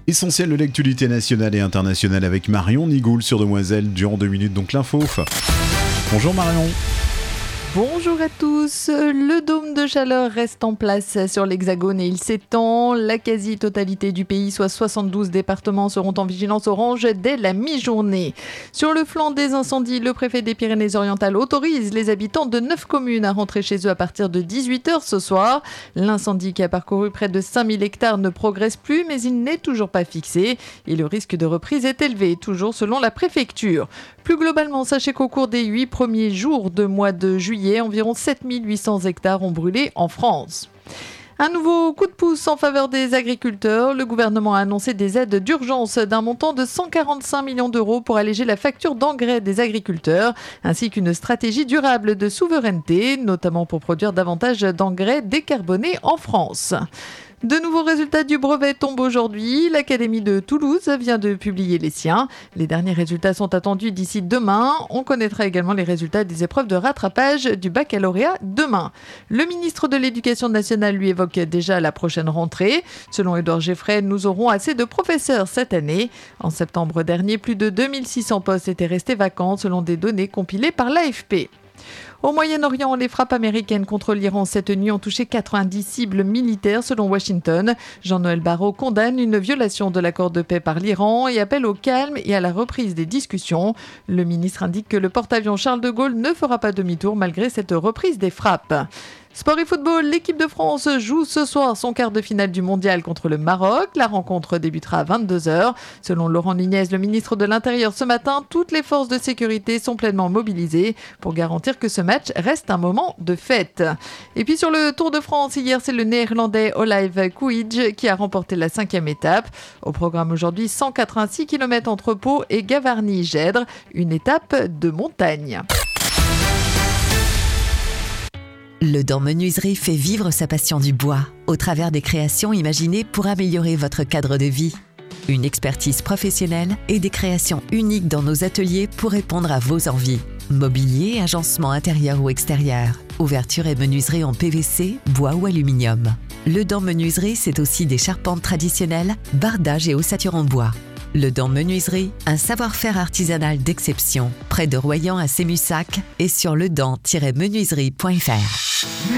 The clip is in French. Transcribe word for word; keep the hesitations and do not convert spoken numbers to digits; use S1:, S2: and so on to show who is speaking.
S1: Essentiel de l'actualité nationale et internationale avec Marion Nigoul sur Demoiselle durant deux minutes, donc l'info. Bonjour Marion.
S2: Bonjour à tous. Le dôme de chaleur reste en place sur l'Hexagone et il s'étend. La quasi-totalité du pays, soit soixante-douze départements, seront en vigilance orange dès la mi-journée. Sur le flanc des incendies, le préfet des Pyrénées-Orientales autorise les habitants de neuf communes à rentrer chez eux à partir de dix-huit heures ce soir. L'incendie qui a parcouru près de cinq mille hectares ne progresse plus, mais il n'est toujours pas fixé et le risque de reprise est élevé, toujours selon la préfecture. Plus globalement, sachez qu'au cours des huit premiers jours de mois de juillet, environ sept mille huit cents hectares ont brûlé en France. Un nouveau coup de pouce en faveur des agriculteurs. Le gouvernement a annoncé des aides d'urgence d'un montant de cent quarante-cinq millions d'euros pour alléger la facture d'engrais des agriculteurs, ainsi qu'une stratégie durable de souveraineté, notamment pour produire davantage d'engrais décarbonés en France. De nouveaux résultats du brevet tombent aujourd'hui. L'Académie de Toulouse vient de publier les siens. Les derniers résultats sont attendus d'ici demain. On connaîtra également les résultats des épreuves de rattrapage du baccalauréat demain. Le ministre de l'Éducation nationale lui évoque déjà la prochaine rentrée. Selon Édouard Geffray, nous aurons assez de professeurs cette année. En septembre dernier, plus de deux mille six cents postes étaient restés vacants selon des données compilées par l'A F P. Au Moyen-Orient, les frappes américaines contre l'Iran cette nuit ont touché quatre-vingt-dix cibles militaires selon Washington. Jean-Noël Barrot condamne une violation de l'accord de paix par l'Iran et appelle au calme et à la reprise des discussions. Le ministre indique que le porte-avions Charles de Gaulle ne fera pas demi-tour malgré cette reprise des frappes. Sport et football, l'équipe de France joue ce soir son quart de finale du mondial contre le Maroc. La rencontre débutera à vingt-deux heures. Selon Laurent Nunez, le ministre de l'Intérieur, ce matin, toutes les forces de sécurité sont pleinement mobilisées pour garantir que ce match reste un moment de fête. Et puis sur le Tour de France, hier, c'est le néerlandais Olaïv Kouidj qui a remporté la cinquième étape. Au programme aujourd'hui, cent quatre-vingt-six kilomètres entre Pau et Gavarnie-Gèdre, une étape de montagne.
S3: Le Dent Menuiserie fait vivre sa passion du bois au travers des créations imaginées pour améliorer votre cadre de vie. Une expertise professionnelle et des créations uniques dans nos ateliers pour répondre à vos envies. Mobilier, agencement intérieur ou extérieur, ouverture et menuiserie en P V C, bois ou aluminium. Le Dent Menuiserie, c'est aussi des charpentes traditionnelles, bardages et ossature en bois. Le Dent Menuiserie, un savoir-faire artisanal d'exception, près de Royan à Sémussac et sur ledent tiret menuiserie point f r.